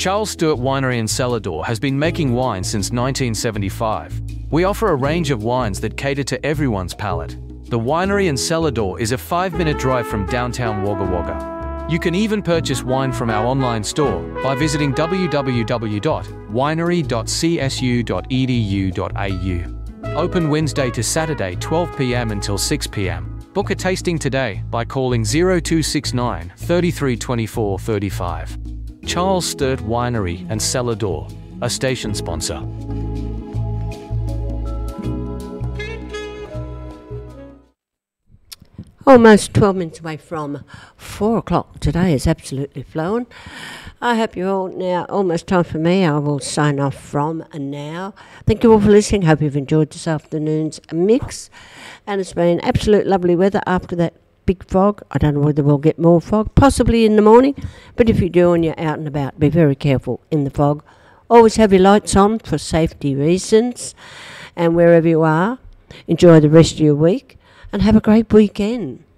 Charles Sturt Winery and Cellar Door has been making wine since 1975. We offer a range of wines that cater to everyone's palate. The Winery and Cellar Door is a 5-minute drive from downtown Wagga Wagga. You can even purchase wine from our online store by visiting www.winery.csu.edu.au. Open Wednesday to Saturday 12 p.m. until 6 p.m. Book a tasting today by calling 0269 33 24 35. Charles Sturt Winery and Cellar Door, a station sponsor. Almost 12 minutes away from 4 o'clock. Today is absolutely flown. I hope you're all now almost time for me. I will sign off from now. Thank you all for listening. Hope you've enjoyed this afternoon's mix. And it's been absolute lovely weather after that big fog. I don't know whether we'll get more fog, possibly in the morning. But if you do and you're out and about, be very careful in the fog. Always have your lights on for safety reasons. And wherever you are, enjoy the rest of your week. And have a great weekend.